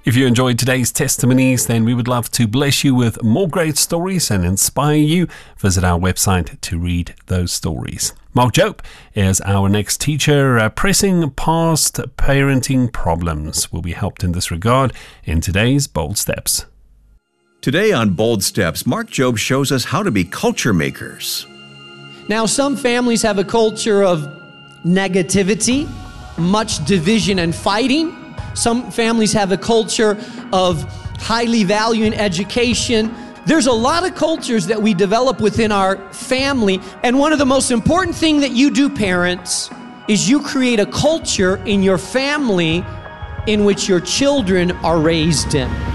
If you enjoyed today's testimonies, then we would love to bless you with more great stories and inspire you. Visit our website to read those stories. Mark Jobe is our next teacher. Pressing past parenting problems will be helped in this regard in today's Bold Steps. Today on Bold Steps, Mark Jobe shows us how to be culture makers. Now, some families have a culture of negativity, much division and fighting. Some families have a culture of highly valuing education. There's a lot of cultures that we develop within our family. And one of the most important things that you do, parents, is you create a culture in your family in which your children are raised in.